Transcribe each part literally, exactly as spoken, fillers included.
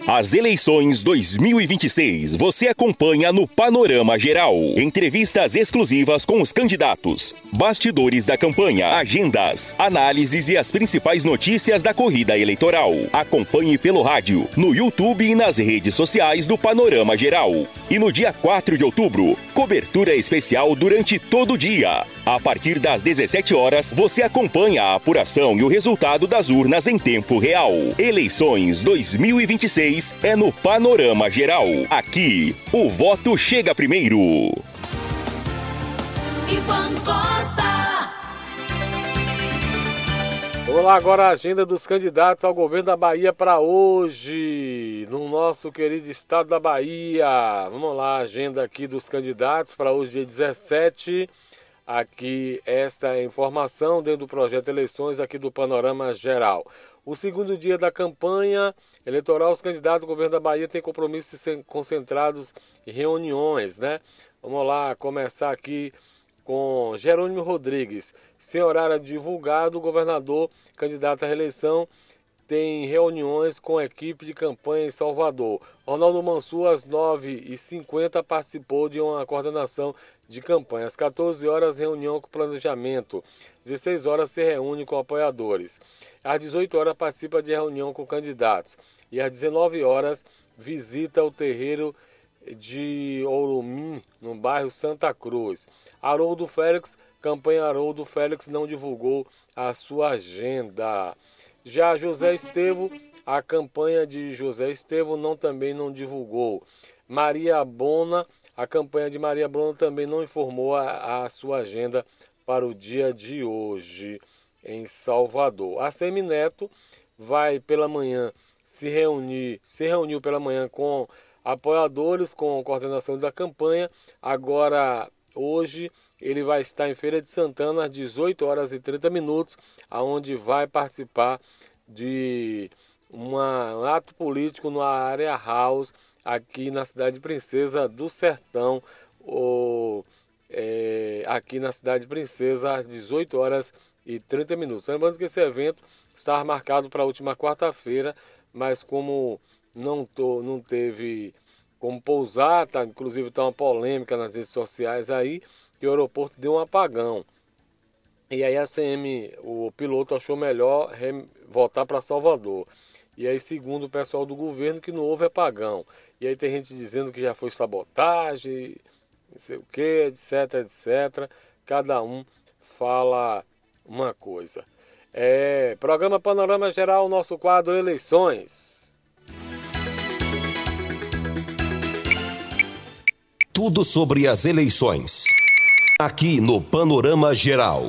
As eleições dois mil e vinte e seis você acompanha no Panorama Geral. Entrevistas exclusivas com os candidatos, bastidores da campanha, agendas, análises e as principais notícias da corrida eleitoral. Acompanhe pelo rádio, no YouTube e nas redes sociais do Panorama Geral. E no dia quatro de outubro, cobertura especial durante todo o dia. A partir das dezessete horas, você acompanha a apuração e o resultado das urnas em tempo real. Eleições dois mil e vinte e seis é no Panorama Geral. Aqui, o voto chega primeiro. Ivan Costa. Vamos lá agora a agenda dos candidatos ao governo da Bahia para hoje, no nosso querido estado da Bahia. Vamos lá, a agenda aqui dos candidatos para hoje, dia dezessete. Aqui esta é a informação dentro do projeto Eleições aqui do Panorama Geral. O segundo dia da campanha eleitoral, os candidatos do governo da Bahia têm compromissos concentrados em reuniões, né? Vamos lá, começar aqui com Jerônimo Rodrigues. Sem horário divulgado, o governador, candidato à reeleição, tem reuniões com a equipe de campanha em Salvador. Ronaldo Mansur, às nove e cinquenta, participou de uma coordenação de campanha. Às quatorze horas, reunião com planejamento. Às dezesseis horas, se reúne com apoiadores. Às dezoito horas, participa de reunião com candidatos. E às dezenove horas, visita o terreiro de Ourumim, no bairro Santa Cruz. Haroldo Félix, campanha Haroldo Félix, não divulgou a sua agenda. Já José Estevão, a campanha de José Estevão não, também não divulgou. Maria Bona, a campanha de Maria Bona também não informou a, a sua agenda para o dia de hoje em Salvador. A Semineto vai pela manhã se reunir, se reuniu pela manhã com apoiadores, com coordenação da campanha. Agora, hoje, ele vai estar em Feira de Santana às dezoito horas e trinta minutos, onde vai participar de uma, um ato político na área House, aqui na cidade Princesa do Sertão, ou, é, aqui na cidade Princesa, às dezoito horas e trinta minutos. Lembrando que esse evento estava marcado para a última quarta-feira, mas como não, tô, não teve como pousar, tá, inclusive está uma polêmica nas redes sociais aí, que o aeroporto deu um apagão. E aí a C M, o piloto, achou melhor voltar para Salvador. E aí, segundo o pessoal do governo, que não houve apagão. E aí tem gente dizendo que já foi sabotagem, não sei o que, etc, etcétera. Cada um fala uma coisa. É, programa Panorama Geral, nosso quadro Eleições. Tudo sobre as eleições. Aqui no Panorama Geral.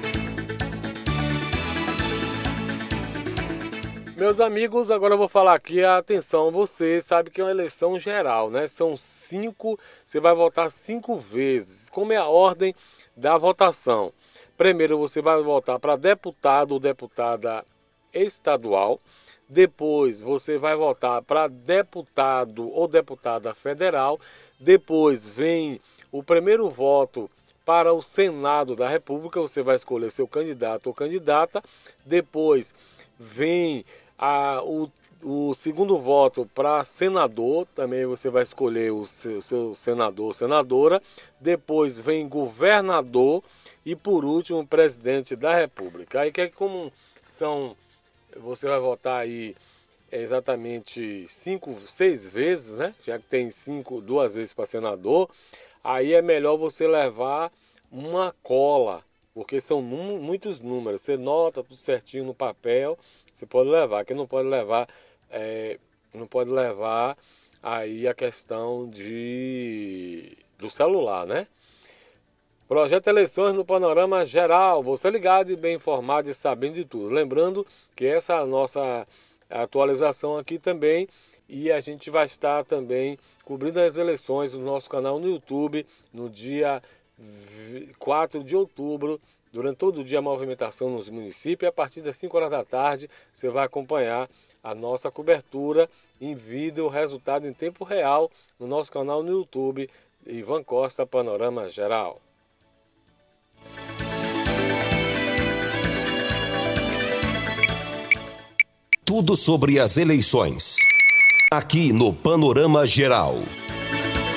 Meus amigos, agora eu vou falar aqui, atenção, você sabe que é uma eleição geral, né? São cinco, você vai votar cinco vezes. Como é a ordem da votação? Primeiro você vai votar para deputado ou deputada estadual. Depois você vai votar para deputado ou deputada federal. Depois vem o primeiro voto para o Senado da República. Você vai escolher seu candidato ou candidata. Depois vem a, o, o segundo voto para senador. Também você vai escolher o seu, seu senador ou senadora. Depois vem governador. E por último, presidente da República. Aí que é como são... Você vai votar aí exatamente cinco, seis vezes, né? Já que tem cinco, duas vezes para senador, aí é melhor você levar uma cola, porque são num, muitos números. Você nota tudo certinho no papel, você pode levar. Quem não pode levar, é, não pode levar aí a questão de do celular, né? Projeto Eleições no Panorama Geral. Você ligado e bem informado e sabendo de tudo. Lembrando que essa é a nossa atualização aqui também. E a gente vai estar também cobrindo as eleições no nosso canal no YouTube no dia quatro de outubro. Durante todo o dia a movimentação nos municípios. E a partir das cinco horas da tarde você vai acompanhar a nossa cobertura em vídeo, o resultado em tempo real no nosso canal no YouTube. Ivan Costa, Panorama Geral. Tudo sobre as eleições. Aqui no Panorama Geral.